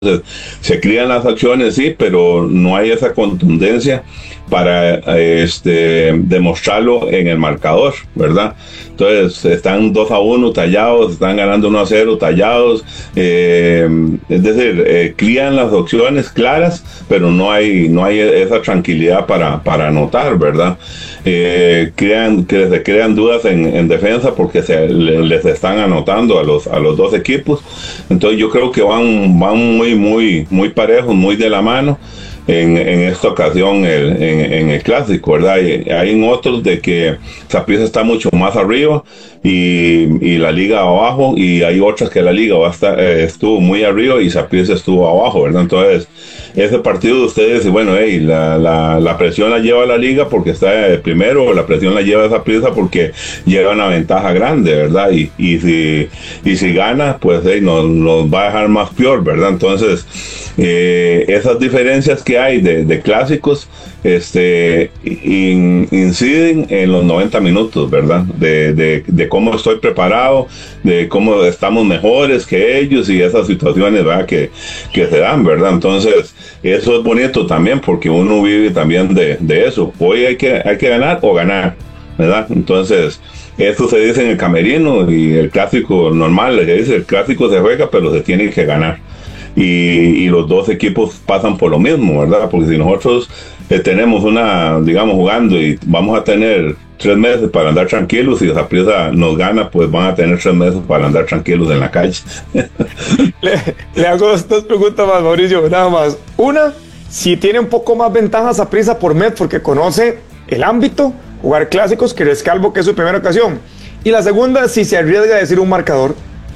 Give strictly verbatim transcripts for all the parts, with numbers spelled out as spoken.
Entonces, se crían las acciones, sí, pero no hay esa contundencia para este, demostrarlo en el marcador, ¿verdad? Entonces, están dos a uno tallados, están ganando uno a cero tallados, eh, es decir, eh, crían las opciones claras, pero no hay, no hay esa tranquilidad para, para anotar, ¿verdad? Eh, crean, que se crean dudas en, en defensa porque se le, les están anotando a los, a los dos equipos. Entonces, yo creo que van, van muy, muy, muy parejos, muy de la mano. En, en esta ocasión el, en, en el clásico, ¿verdad? Y hay en otros de que Saprissa está mucho más arriba y, y la liga abajo, y hay otras que la liga va a estar, eh, estuvo muy arriba y Saprissa estuvo abajo, ¿verdad? Entonces, ese partido de ustedes, bueno, hey, la, la, la presión la lleva la liga porque está el primero, o la presión la lleva Saprissa porque lleva una ventaja grande, ¿verdad? Y, y, si, y si gana, pues hey, nos, nos va a dejar más peor, ¿verdad? Entonces, eh, esas diferencias que hay de, de clásicos este, in, inciden en los noventa minutos, ¿verdad? De, de, de cómo estoy preparado, de cómo estamos mejores que ellos y esas situaciones, ¿verdad? Que, que se dan, ¿verdad? Entonces, eso es bonito también porque uno vive también de, de eso. Hoy hay que, hay que ganar o ganar, ¿verdad? Entonces, eso se dice en el camerino, y el clásico normal, le dice, el clásico se juega, pero se tiene que ganar. Y, y los dos equipos pasan por lo mismo, ¿verdad? Porque si nosotros eh, tenemos una, digamos, jugando y vamos a tener tres meses para andar tranquilos, y si Saprissa nos gana, pues van a tener tres meses para andar tranquilos en la calle. le, le hago dos, dos preguntas más, Mauricio, nada más. Una, si tiene un poco más ventaja Saprissa por mes porque conoce el ámbito, jugar clásicos, que Rescalvo, que es su primera ocasión. Y la segunda, si se arriesga a decir un marcador.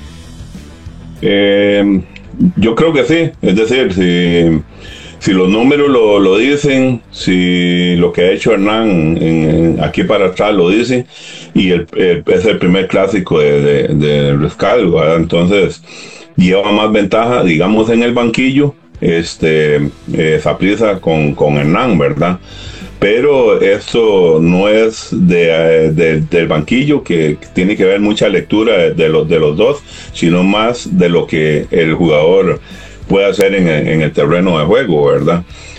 Eh... Yo creo que sí, es decir, si, si los números lo, lo dicen, si lo que ha hecho Hernán en, en, aquí para atrás lo dice, y el, el, es el primer clásico de, de, de Rescalvo, ¿verdad? Entonces lleva más ventaja, digamos, en el banquillo, este eh, Saprissa con, con Hernán, ¿verdad? Pero eso no es de, de, del banquillo, que tiene que ver mucha lectura de, de, los, de los dos, sino más de lo que el jugador puede hacer en el, en el terreno de juego, ¿verdad?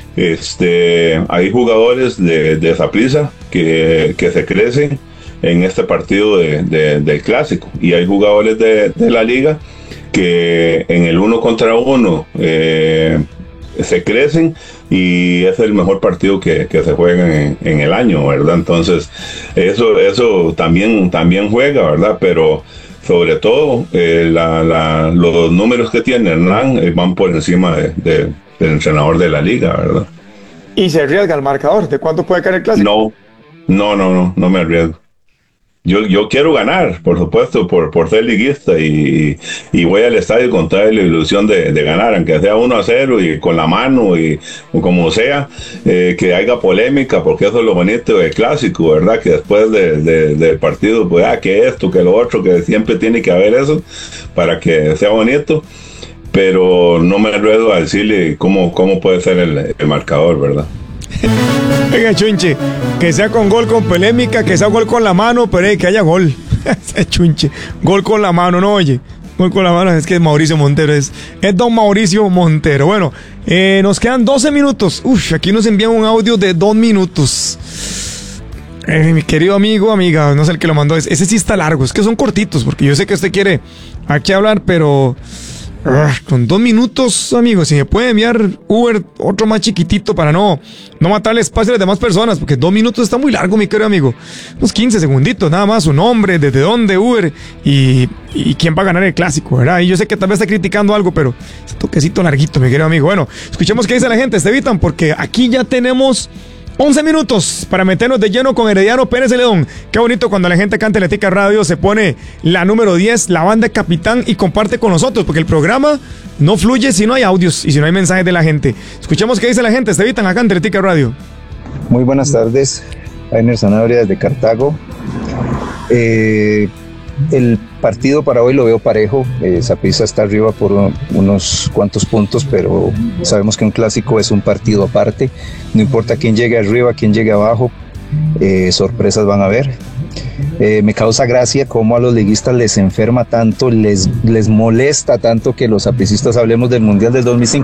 Este, hay jugadores de, de Saprissa que, que se crecen en este partido de, de, del clásico, y hay jugadores de, de la liga que en el uno contra uno eh, se crecen, y es el mejor partido que, que se juega en, en el año, ¿verdad? Entonces, eso, eso también, también juega, ¿verdad? Pero sobre todo, eh, la, la, los números que tiene Hernán eh, van por encima de, de, del entrenador de la liga, ¿verdad? ¿Y se arriesga al marcador? ¿De cuánto puede caer el clásico? No, no, no, no, no me arriesgo. Yo, yo quiero ganar, por supuesto, por, por ser liguista, y, y voy al estadio con toda la ilusión de, de ganar, aunque sea uno a cero y con la mano, y como sea, eh, que haya polémica, porque eso es lo bonito del clásico, ¿verdad? Que después de, de, del partido, pues, ah, que esto, que lo otro, que siempre tiene que haber eso para que sea bonito, pero no me ruedo a decirle cómo, cómo puede ser el, el marcador, ¿verdad? Venga, Chunche, que sea con gol, con polémica, que sea gol con la mano, pero hey, que haya gol. Chunche, gol con la mano, no, oye, gol con la mano, es que es Mauricio Montero, es, es don Mauricio Montero. Bueno, eh, nos quedan doce minutos. Uf, aquí nos envían un audio de dos minutos. Eh, mi querido amigo, amiga, no sé el que lo mandó, ese sí está largo, es que son cortitos, porque yo sé que usted quiere aquí hablar, pero... con dos minutos, amigos, si me puede enviar Uber otro más chiquitito para no, no matarle espacio a las demás personas, porque dos minutos está muy largo, mi querido amigo. Unos quince segunditos, nada más, su nombre, desde dónde, Uber, y, y quién va a ganar el clásico, ¿verdad? Y yo sé que tal vez está criticando algo, pero ese toquecito larguito, mi querido amigo. Bueno, escuchemos qué dice la gente, Estevitan, porque aquí ya tenemos once minutos para meternos de lleno con Herediano Pérez Celedón. Qué bonito cuando la gente canta Atlética Radio, se pone la número diez, la banda Capitán, y comparte con nosotros, porque el programa no fluye si no hay audios y si no hay mensajes de la gente. Escuchemos qué dice la gente, Estevitan, acá en Atlética Radio. Muy buenas tardes, Ainer Sanabria desde Cartago. Eh, el partido para hoy lo veo parejo. eh, Saprissa está arriba por unos cuantos puntos, pero sabemos que un clásico es un partido aparte, no importa quién llegue arriba, quién llegue abajo, eh, sorpresas van a haber. Eh, me causa gracia cómo a los liguistas les enferma tanto, les, les molesta tanto que los sapricistas hablemos del Mundial del dos mil cinco.